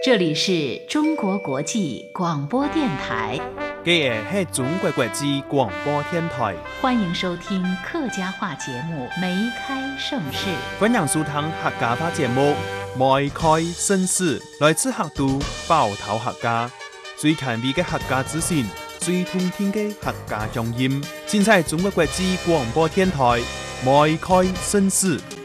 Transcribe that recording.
这里是中国国际广播电台。 这是中国国际广播电台， 欢迎收听客家话节目《梅开盛世》。 欢迎收听客家话节目《梅开盛世》，来自客都包头客家，最权威的客家资讯，最通天的客家乡音。现在中国国际广播电台《梅开盛世》